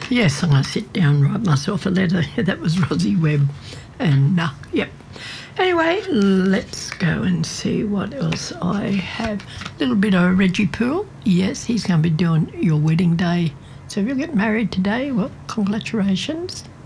Yes, I'm going to sit down and write myself a letter. That was Rosie Webb. And, yep. Anyway, let's go and see what else I have. A little bit of Reggie Poole. Yes, he's going to be doing your wedding day. So if you get married today, well, congratulations.